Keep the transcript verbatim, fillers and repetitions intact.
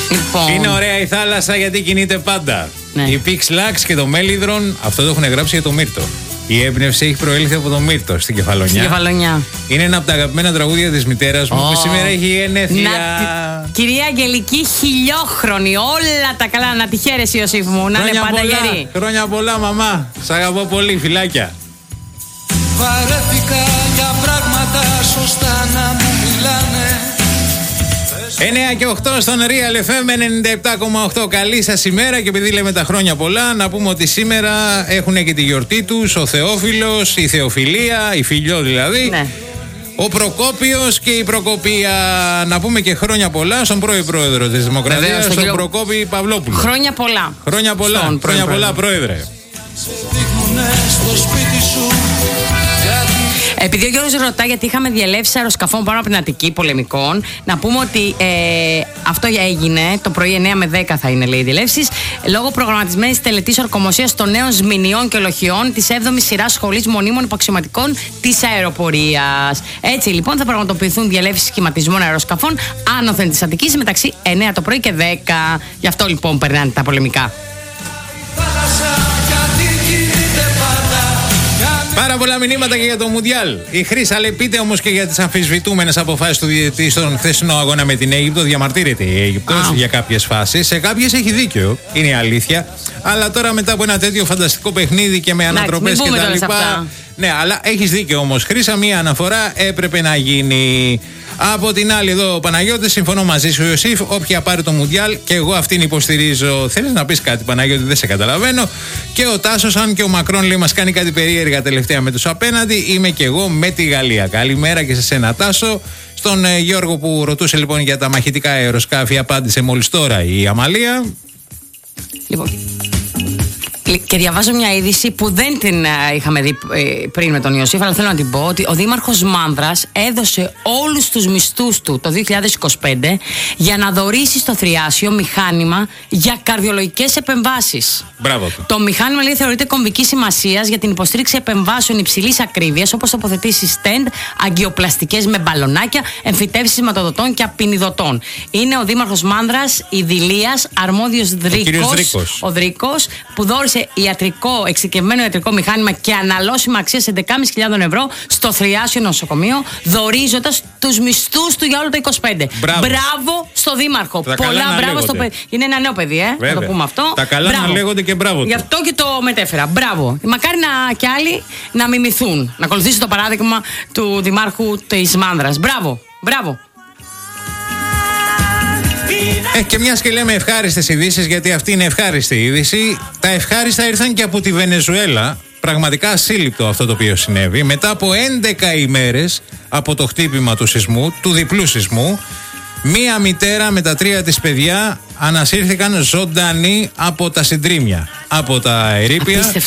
Λοιπόν. Είναι ωραία η θάλασσα γιατί κινείται πάντα. Ναι. Η Pix Lux και το Μέλιδρον, αυτό το έχουν γράψει για το Μύρτο. Η έμπνευση έχει προέλθει από το Μύρτο στην Κεφαλονιά. Στην Κεφαλονιά. Είναι ένα από τα αγαπημένα τραγούδια της μητέρας μου, oh. που σήμερα έχει γενέθλια. Να... Κυρία Αγγελική, χιλιόχρονη, όλα τα καλά. Να τη χαίρεσαι, Ιωσήφ μου, να είναι πάντα γερή. Χρόνια πολλά, μαμά. Σ' αγαπώ πολύ, φιλάκια. Βαρέθηκα για πράγματα σωστά να μου μιλάνε. εννιά και οκτώ στον Real εφ εμ ενενήντα επτά κόμμα οκτώ. Καλή σας ημέρα, και επειδή λέμε τα χρόνια πολλά, να πούμε ότι σήμερα έχουν και τη γιορτή τους ο Θεόφιλος, η Θεοφιλία, η Φιλιό δηλαδή, ναι. ο Προκόπιος και η Προκοπία. Να πούμε και χρόνια πολλά στον πρώην πρόεδρο της Δημοκρατίας, τον κύριο... Προκόπη Παυλόπουλο. Χρόνια πολλά. Χρόνια πολλά, στον χρόνια πολλά, πρόεδρε. Επειδή ο Γιώργος ρωτά γιατί είχαμε διελεύσει αεροσκαφών πάνω από την Αττική πολεμικών, να πούμε ότι ε, αυτό έγινε το πρωί εννιά με δέκα θα είναι, λέει, οι διελεύσεις, λόγω προγραμματισμένης τελετής ορκομοσίας των νέων σμηνιών και ολοχιών της έβδομης σειράς σχολής μονίμων υπαξιωματικών της αεροπορίας. Έτσι λοιπόν θα πραγματοποιηθούν διελεύσεις σχηματισμών αεροσκαφών άνωθεν της Αττικής μεταξύ εννιά το πρωί και δέκα. Γι' αυτό λοιπόν περνάνε τα πολεμικά. Πάρα πολλά μηνύματα και για το Μουντιάλ. Η Χρύσα λέει: πείτε όμως και για τις αμφισβητούμενες αποφάσεις του διαιτητή στον χθεσινό αγώνα με την Αίγυπτο. Διαμαρτύρεται η Αίγυπτος ah. για κάποιες φάσεις. Σε κάποιες έχει δίκιο, είναι η αλήθεια. Αλλά τώρα μετά από ένα τέτοιο φανταστικό παιχνίδι και με ανατροπές κτλ. Ναι, αλλά έχεις δίκιο όμως, Χρύσα. Μία αναφορά έπρεπε να γίνει. Από την άλλη, εδώ ο Παναγιώτης, συμφωνώ μαζί σου, Ιωσήφ. Όποια πάρει το Μουντιάλ, και εγώ αυτήν υποστηρίζω. Θέλεις να πεις κάτι, Παναγιώτη? Δεν σε καταλαβαίνω. Και ο Τάσος, αν και ο Μακρόν λέει μας κάνει κάτι περίεργα τελευταία με τους απέναντι, είμαι και εγώ με τη Γαλλία. Καλημέρα και σε σένα, Τάσο. Στον ε, Γιώργο που ρωτούσε λοιπόν για τα μαχητικά αεροσκάφη, απάντησε μόλις τώρα η Αμαλία. Λοιπόν. Και διαβάζω μια είδηση που δεν την είχαμε δει πριν με τον Ιωσήφ, αλλά θέλω να την πω ότι ο Δήμαρχος Μάνδρας έδωσε όλους τους μισθούς του το δύο χιλιάδες είκοσι πέντε για να δωρήσει στο Θριάσιο μηχάνημα για καρδιολογικές επεμβάσεις. Μπράβο του. Το μηχάνημα, λέει, θεωρείται κομβική σημασίας για την υποστήριξη επεμβάσεων υψηλής ακρίβειας, όπως τοποθετήσεις στέντ, αγκιοπλαστικές με μπαλονάκια, εμφυτεύσεις σηματοδοτών και απεινιδωτών. Είναι ο Δήμαρχος Μάνδρας, η Δηλίας, αρμόδιος Δρίκος, ο Δρίκος, που δώρισε ιατρικό, εξειδικευμένο ιατρικό μηχάνημα και αναλώσιμα αξίας έντεκα χιλιάδες ευρώ στο Θριάσιο νοσοκομείο, δωρίζοντας τους μισθούς του για όλο το είκοσι πέντε. Μπράβο, μπράβο στο Δήμαρχο. Τα πολλά μπράβο στο παιδί. Είναι ένα νέο παιδί, ε. Βέβαια. Να το πούμε αυτό. Τα καλά μπράβο. Να λέγονται και μπράβο. Γι' αυτό και το μετέφερα. Μπράβο. Μακάρι να κι άλλοι να μιμηθούν. Να ακολουθήσουν το παράδειγμα του Δημάρχου της Μάνδρας. Μπράβο. Μπράβο. Ε, και μιας και λέμε ευχάριστες ειδήσεις, γιατί αυτή είναι ευχάριστη είδηση, τα ευχάριστα ήρθαν και από τη Βενεζουέλα. Πραγματικά ασύλληπτο αυτό το οποίο συνέβη. Μετά από έντεκα ημέρες από το χτύπημα του σεισμού, του διπλού σεισμού, μία μητέρα με τα τρία της παιδιά ανασύρθηκαν ζωντανοί από τα συντρίμμια, από τα ερείπια.